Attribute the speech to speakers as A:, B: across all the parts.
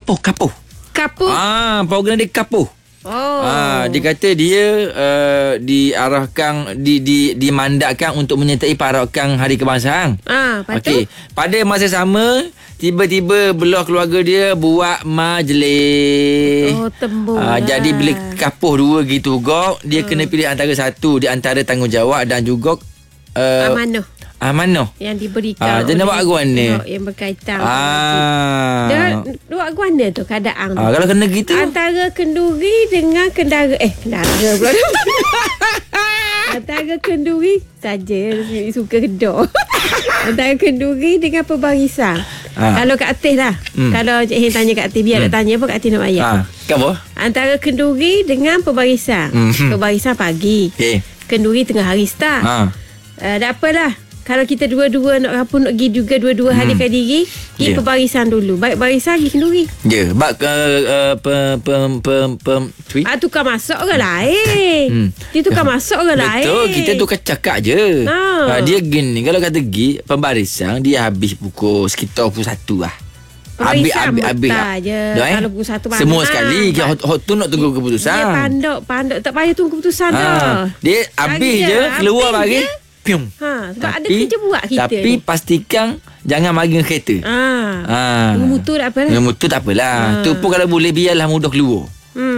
A: Kapuh. Program dia kapuh. Dia kata dia diarahkan dimandatkan untuk menyertai parakan Hari Kebangsaan. Okey. Pada masa sama, tiba-tiba belah keluarga dia buat majlis.
B: Tembung.
A: Jadi bila kapuh dua gitu gok, dia kena pilih antara satu di antara tanggungjawab dan juga amanah
B: yang diberikan
A: dia nak buat guana
B: yang berkaitan dia buat guana tu keadaan tu.
A: Kalau kena gitu
B: antara kenduri dengan kendara pula antara kenduri saja suka kedor antara kenduri dengan pembarisan. Kalau Kak Atis lah kalau Cik Hin tanya Kak Atis, biar nak tanya apa Kak Atis nak bayar.
A: Apa?
B: Antara kenduri dengan pembarisan. Pembarisan pagi, kenduri tengah hari start. Tak apalah. Kalau kita dua-dua nak pergi juga dua-dua harikan diri, pergi pembarisan dulu. Baik barisan pergi kenduri.
A: Bak tweet.
B: Tukar masak orang lain. Dia tukar masak orang lain.
A: Betul, kita tukar cakap je. Dia gini, kalau kata pergi pembarisan, dia habis pukul sekitar pukul 1 lah. Habis
B: je. Kalau pukul 1 mana
A: semua sekali hot tu nak tunggu keputusan.
B: Dia pandok tak payah tunggu keputusan dah.
A: Dia habis je keluar bagi
B: sebab ada kerja buat kita.
A: Tapi pastikan jangan mari dengan kereta.
B: Mutu tak apalah.
A: Mutu tak apalah. Tu pun kalau boleh biarlah mudah keluar.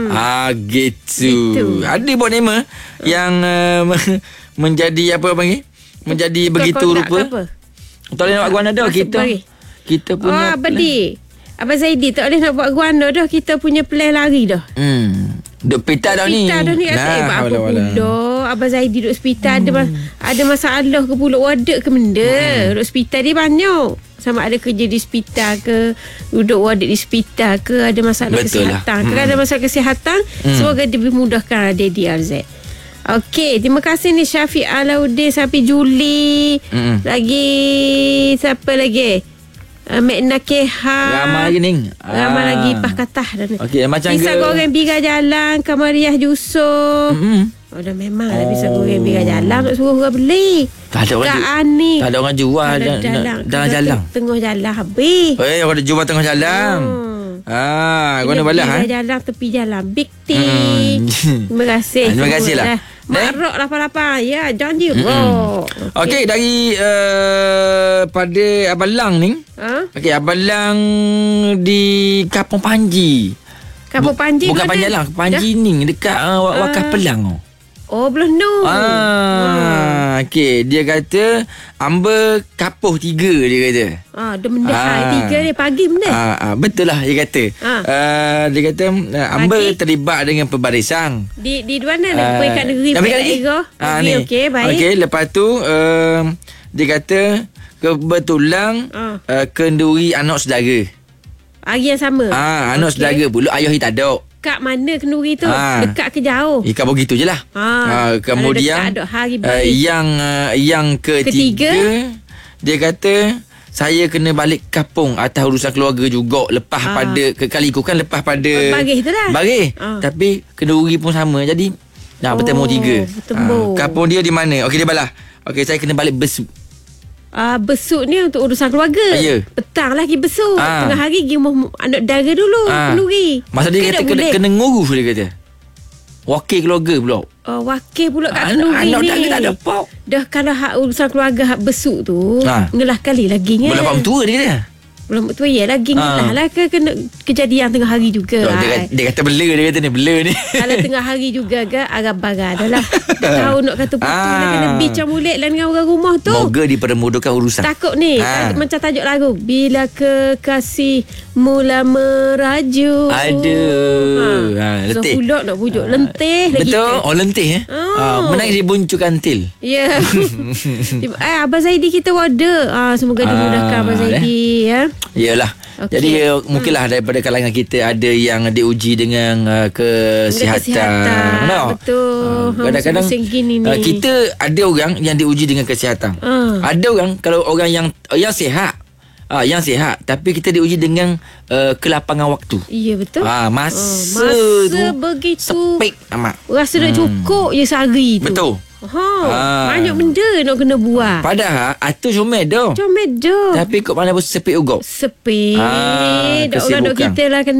A: Gitu. Ada buat nama yang menjadi apa panggil? Menjadi begitu rupa. Tak boleh nak buat guana dah kita punya. Abang Zaidi tak boleh nak buat guana dah. Kita punya plan lari dah. Duk hospital dah ni. Apa pula Abang Zaidi duduk hospital ada masalah ke pula wadak ke benda. Duduk hospital dia banyak. Sama ada kerja di hospital ke, duduk wadak di hospital ke, ada masalah kesihatan ke, ada masalah kesihatan. Semoga dimudahkan DDRZ. Okey, terima kasih ni Syafiq Alauddin sampai Juli. Lagi siapa lagi? Mek Nakeha. Ramai lagi ni. Ramai lagi Pakatah dah ni. Okey, macam
B: pisang goreng Biga Jalan, Kamariah Yusof. Dah memang dah pisang goreng Biga Jalan nak suruh orang beli.
A: Tak ada orang jual dalam jalan.
B: Tengah jalan habis.
A: Orang ada jual tengah jalan. Guna balas
B: jalan tepi jalan Big T. Terima kasih.
A: Terima kasih lah.
B: Mak Rock 88. Ya, janji Rock.
A: Okey, dari pada Abang Lang ni. Okey, Abang Lang di Kampung Panji.
B: Kampung Panji
A: bukan Panji Lang, Panji ni dekat Wakaf Pelang.
B: Belum no.
A: Okey, dia kata Amba kapuh 3 dia kata.
B: Dia mendah 3 ni pagi benda.
A: Betul lah dia kata. Dia kata Amba terlibat dengan pembarisan. Di
B: mana nak pergi kat negeri Okey, baik.
A: Okey, lepas tu dia kata kebetulan kenduri anak saudara.
B: Hari yang sama.
A: Anak saudara pula ayah dia tak ada.
B: Kat mana kenduri tu? Dekat ke jauh?
A: Ikan begitu je lah. Kemudian yang ketiga dia kata saya kena balik kampung atas urusan keluarga juga. Lepas pada kali ikut kan lepas pada
B: Barih tu lah.
A: Barih. Tapi kenduri pun sama. Jadi bertemu 3. Kampung dia di mana? Okey, dia balas. Okey, saya kena balik Besut.
B: Besuk ni untuk urusan keluarga. Petang lah pergi besuk. Tengah hari pergi rumah anak dara dulu. Kenduri.
A: Masa dia kata kena ngurus dia kata. Wakil keluarga pula.
B: Wakil pula kat kenduri ni.
A: Anak dara tak ada apa.
B: Dah kalau urusan keluarga besuk tu ngelah kali lagi
A: Belum apa tua dia kata.
B: Belum tu lagi ngelah lah kena kejadian tengah hari juga.
A: Dia kata bela dia kata ni bela ni.
B: Kalau tengah hari juga ke arah-barah dah lah. Tahu nak kata putus dah kena bincang mulut lah dengan orang rumah tu.
A: Moga dipermudahkan urusan.
B: Takut ni macam tajuk lagu bila kekasih mula merajuk.
A: Aduh.
B: Letih. Pulak nak bujuk lentih lagi.
A: Betul. Lentih menangis di buncuk kantil.
B: Ya. Abang Zaidi kita wadah. Semoga dimudahkan Abang Zaidi ya.
A: Yalah. Jadi mungkinlah daripada kalangan kita ada yang diuji dengan kesihatan.
B: Betul.
A: Kadang-kadang kita ada orang yang diuji dengan kesihatan. Ada orang kalau orang yang sihat. Yang sihat tapi kita diuji dengan kelapangan waktu.
B: Ya betul.
A: Masa
B: begitu
A: sepik amat.
B: Rasa dah cukup je sehari tu.
A: Betul.
B: Banyak benda nak kena buat.
A: Padahal atur comel dah.
B: Tapi kok mana pun sepik juga. Sepik. Orang dok kita lah